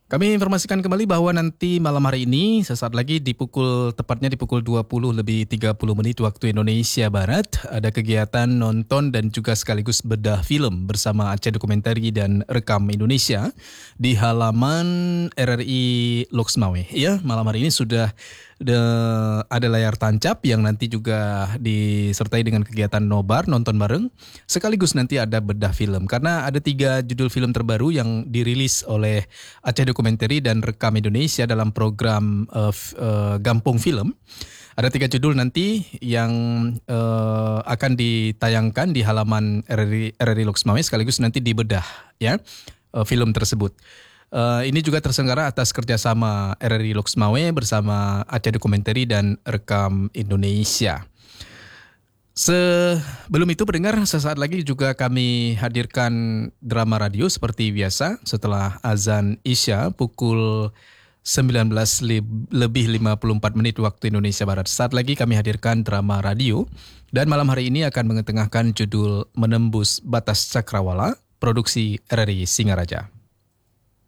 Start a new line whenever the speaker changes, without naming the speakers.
Kami informasikan kembali bahwa nanti malam hari ini sesaat lagi tepatnya di pukul 20:30 waktu Indonesia Barat ada kegiatan nonton dan juga sekaligus bedah film bersama Aceh Dokumentari dan Rekam Indonesia di halaman RRI Loksmawe. Ya, malam hari ini sudah ada layar tancap yang nanti juga disertai dengan kegiatan nobar nonton bareng sekaligus nanti ada bedah film karena ada 3 judul film terbaru yang dirilis oleh Aceh Dokumentari dan Rekam Indonesia dalam program Gampung Film. Ada 3 judul nanti yang akan ditayangkan di halaman RRI Loksmawe sekaligus nanti dibedah ya film tersebut. Ini juga terselenggara atas kerjasama RRI Loksmawe bersama Aceh Dokumentari dan Rekam Indonesia. Sebelum itu pendengar, sesaat lagi juga kami hadirkan drama radio seperti biasa setelah azan Isya pukul 19:54 waktu Indonesia Barat. Saat lagi kami hadirkan drama radio dan malam hari ini akan mengetengahkan judul Menembus Batas Cakrawala, produksi RRI Singaraja.